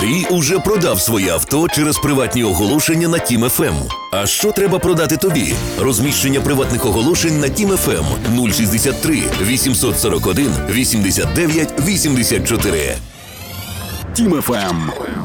Андрій уже продав своє авто через приватні оголошення на Тім ФМ. А що треба продати тобі? Розміщення приватних оголошень на Тім ФМ 063 841 89 84. Тім ФМ.